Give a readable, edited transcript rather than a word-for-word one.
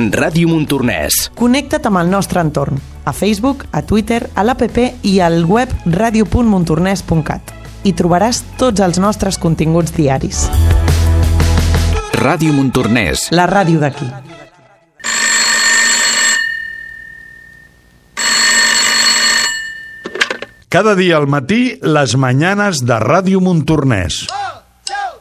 Ràdio Montornès. Connecta't amb el nostre entorn, a Facebook, a Twitter, a l'APP i al web radio.montornès.cat. Hi trobaràs tots els nostres continguts diaris. Ràdio Montornès. La ràdio d'aquí. Cada dia al matí, les mañanes de Ràdio Montornès.